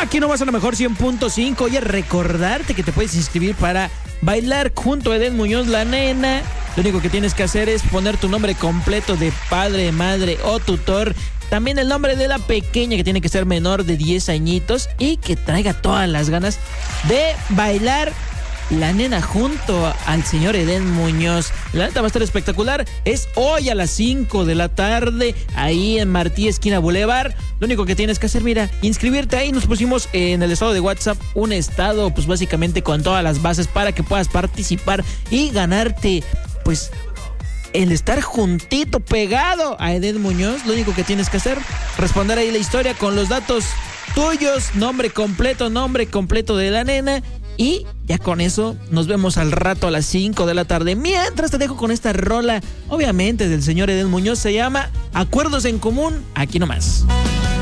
Aquí nomás a lo mejor 100.5. Oye, recordarte que te puedes inscribir para bailar junto a Eden Muñoz, la nena. Lo único que tienes que hacer es poner tu nombre completo de padre, madre o tutor. También el nombre de la pequeña, que tiene que ser menor de 10 añitos y que traiga todas las ganas de bailar la nena junto al señor Eden Muñoz. La neta va a estar espectacular. Es hoy a las 5 de la tarde, ahí en Martí, esquina Boulevard. Lo único que tienes que hacer, mira, inscribirte ahí. Nos pusimos en el estado de WhatsApp un estado, pues básicamente con todas las bases para que puedas participar y ganarte, pues, el estar juntito, pegado a Eden Muñoz. Lo único que tienes que hacer, responder ahí la historia con los datos tuyos, nombre completo de la nena. Y ya con eso nos vemos al rato a las 5 de la tarde. Mientras te dejo con esta rola, obviamente del señor Eden Muñoz, se llama Acuerdos en Común, aquí nomás.